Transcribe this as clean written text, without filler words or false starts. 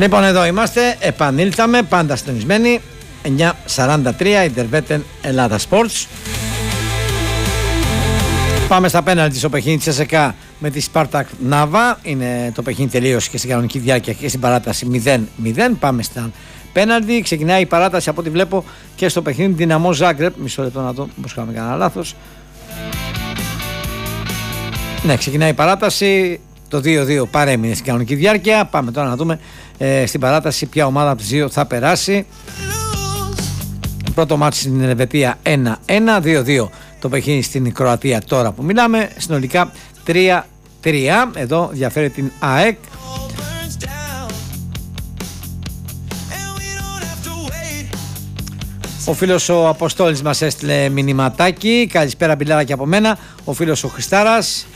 Λοιπόν, εδώ είμαστε, επανήλθαμε, πάντα συντονισμένοι. 9:43, Ιντερβέτεν Ελλάδα Sports. Πάμε στα πέναλτι στο παιχνίδι της ΕΣΕΚΑ με τη Σπάρτακ Νάβα. Είναι το παιχνίδι τελείωσε και στην κανονική διάρκεια και στην παράταση 0-0. Πάμε στα πέναλτι. Ξεκινάει η παράταση από ό,τι βλέπω και στο παιχνίδι Δυναμό Ζάγκρεπ. Μισό λεπτό να δω, μήπως κάναμε κανένα λάθος. Ναι, ξεκινάει η παράταση. Το 2-2 παρέμεινε στην κανονική διάρκεια. Πάμε τώρα να δούμε στην παράταση ποια ομάδα από τις δύο θα περάσει. Πρώτο μάτι στην Ελβετία 1-1, 2-2 το παιχνίδι στην Κροατία τώρα που μιλάμε. Συνολικά 3-3. Εδώ διαφέρει την ΑΕΚ. Ο φίλος ο Αποστόλης μας έστειλε μηνυματάκι. Καλησπέρα μπιλάρα και από μένα. Ο φίλος ο Χριστάρας.